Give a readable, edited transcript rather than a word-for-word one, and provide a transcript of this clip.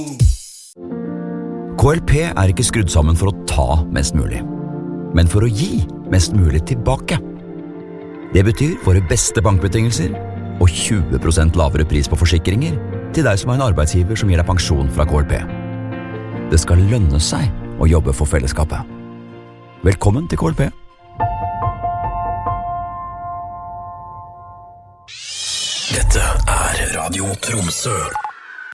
KLP er ikke skrudd sammen for å ta mest mulig, men for å gi mest mulig tilbake. Det betyr våre beste bankbetingelser og 20% lavere pris på forsikringer til deg som har en arbeidsgiver som gir deg pensjon fra KLP. Det skal lønne seg å jobbe for fellesskapet. Velkommen til KLP. Dette er Radio Tromsø.